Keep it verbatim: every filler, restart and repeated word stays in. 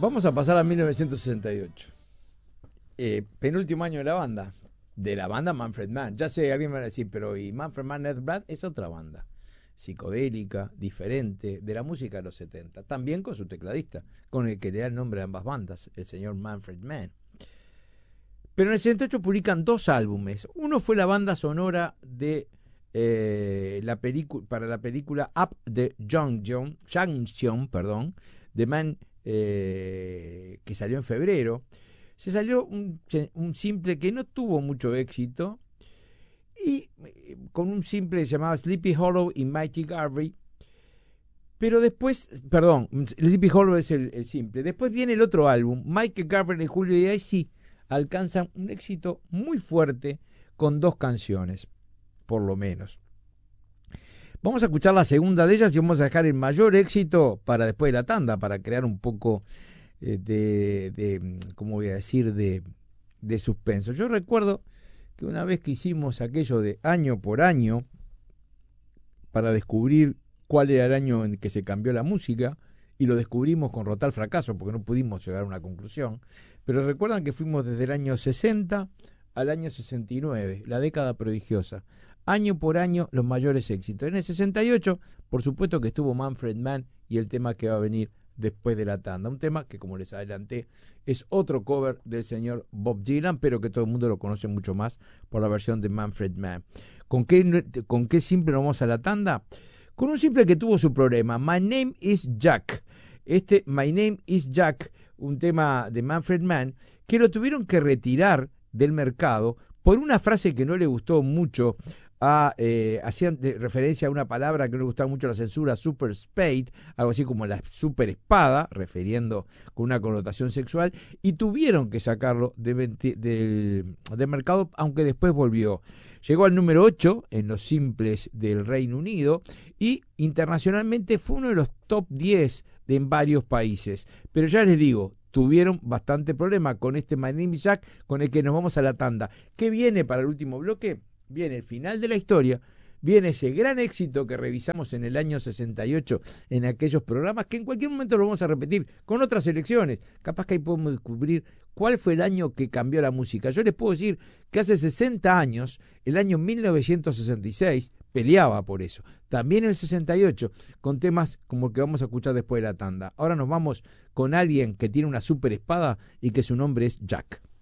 Vamos a pasar a mil novecientos sesenta y ocho. Eh, penúltimo año de la banda. De la banda Manfred Mann. Ya sé, alguien me va a decir, pero ¿y Manfred Mann Net Brand? Es otra banda. Psicodélica, diferente, de la música de los setenta. También con su tecladista, con el que le da el nombre a ambas bandas, el señor Manfred Mann. Pero en el sesenta y ocho publican dos álbumes. Uno fue la banda sonora de eh, la película para la película Up the Junction, Junction perdón, de Mann, eh, que salió en febrero. Se salió un, un simple que no tuvo mucho éxito, y eh, con un simple que se llamaba Sleepy Hollow y Mighty Garvey. Pero después, perdón, Sleepy Hollow es el, el simple. Después viene el otro álbum, Mighty Garvey en julio, y ahí sí alcanzan un éxito muy fuerte con dos canciones, por lo menos. Vamos a escuchar la segunda de ellas y vamos a dejar el mayor éxito para después de la tanda, para crear un poco eh, de, de, ¿cómo voy a decir?, de, de suspenso. Yo recuerdo que una vez que hicimos aquello de año por año, para descubrir cuál era el año en que se cambió la música, y lo descubrimos con rotal fracaso porque no pudimos llegar a una conclusión, pero recuerdan que fuimos desde el año sesenta al año sesenta y nueve, la década prodigiosa, año por año los mayores éxitos. En el sesenta y ocho, por supuesto que estuvo Manfred Mann y el tema que va a venir después de la tanda, un tema que, como les adelanté, es otro cover del señor Bob Dylan, pero que todo el mundo lo conoce mucho más por la versión de Manfred Mann. ¿Con qué, con qué simple nos vamos a la tanda? Con un simple que tuvo su problema, My Name is Jack. Este My Name is Jack, un tema de Manfred Mann, que lo tuvieron que retirar del mercado por una frase que no le gustó mucho, a, eh, hacían referencia a una palabra que no le gustaba mucho la censura, super spade, algo así como la super espada, refiriendo con una connotación sexual, y tuvieron que sacarlo de, del, del mercado, aunque después volvió. Llegó al número ocho en los simples del Reino Unido y internacionalmente fue uno de los top diez de en varios países. Pero ya les digo, tuvieron bastante problema con este My Name is Jack, con el que nos vamos a la tanda. ¿Qué viene para el último bloque? Viene el final de la historia, viene ese gran éxito que revisamos en el año sesenta y ocho en aquellos programas, que en cualquier momento lo vamos a repetir con otras elecciones. Capaz que ahí podemos descubrir cuál fue el año que cambió la música. Yo les puedo decir que hace sesenta años, el año mil novecientos sesenta y seis, peleaba por eso. También el sesenta y ocho, con temas como el que vamos a escuchar después de la tanda. Ahora nos vamos con alguien que tiene una super espada y que su nombre es Jack.